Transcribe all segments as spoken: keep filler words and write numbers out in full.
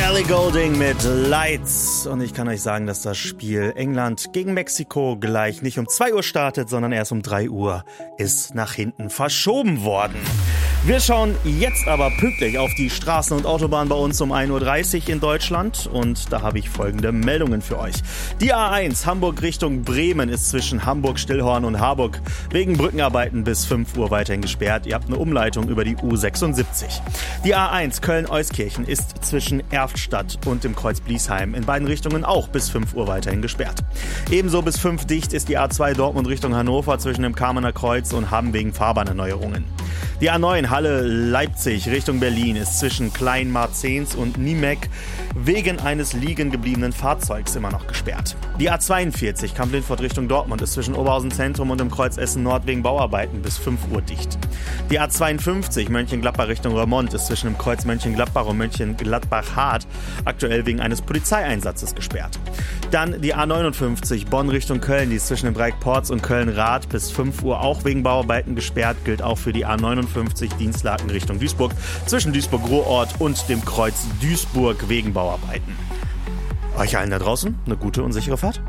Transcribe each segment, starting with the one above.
Ellie Goulding mit Lights. Und ich kann euch sagen, dass das Spiel England gegen Mexiko gleich nicht um zwei Uhr startet, sondern erst um drei Uhr ist nach hinten verschoben worden. Wir schauen jetzt aber pünktlich auf die Straßen und Autobahnen bei uns um ein Uhr dreißig in Deutschland. Und da habe ich folgende Meldungen für euch. Die A eins Hamburg Richtung Bremen ist zwischen Hamburg-Stillhorn und Harburg wegen Brückenarbeiten bis fünf Uhr weiterhin gesperrt. Ihr habt eine Umleitung über die U sechsundsiebzig. Die A eins Köln-Euskirchen ist zwischen Erftstadt und dem Kreuz Bliesheim in beiden Richtungen auch bis fünf Uhr weiterhin gesperrt. Ebenso bis fünf dicht ist die A zwei Dortmund Richtung Hannover zwischen dem Kamener Kreuz und Hamm wegen Fahrbahnerneuerungen. Die A neun Halle-Leipzig Richtung Berlin ist zwischen Kleinmarzens und Niemek wegen eines liegen gebliebenen Fahrzeugs immer noch gesperrt. Die A zweiundvierzig Kamp-Lintfort Richtung Dortmund ist zwischen Oberhausen Zentrum und dem Kreuz Essen Nord wegen Bauarbeiten bis fünf Uhr dicht. Die A zweiundfünfzig Mönchengladbach Richtung Remont ist zwischen dem Kreuz Mönchengladbach und Mönchengladbach-Hart aktuell wegen eines Polizeieinsatzes gesperrt. Dann die A neunundfünfzig Bonn Richtung Köln, die ist zwischen dem Dreieck Porz und Köln-Rath bis fünf Uhr auch wegen Bauarbeiten gesperrt, gilt auch für die A neunundfünfzig Dienstlaken Richtung Duisburg zwischen Duisburg-Ruhrort und dem Kreuz Duisburg wegen Bauarbeiten. Euch allen da draußen eine gute und sichere Fahrt.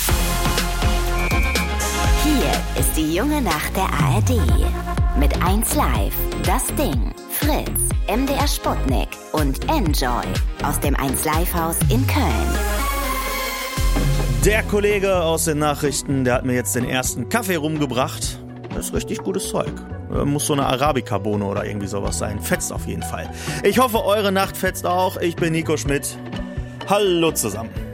Hier ist die junge Nacht der A R D. Mit eins Live, Das Ding, Fritz, M D R Sputnik und Enjoy aus dem eins Live Haus in Köln. Der Kollege aus den Nachrichten, der hat mir jetzt den ersten Kaffee rumgebracht. Das ist richtig gutes Zeug. Muss so eine Arabica-Bohne oder irgendwie sowas sein. Fetzt auf jeden Fall. Ich hoffe, eure Nacht fetzt auch. Ich bin Nico Schmidt. Hallo zusammen.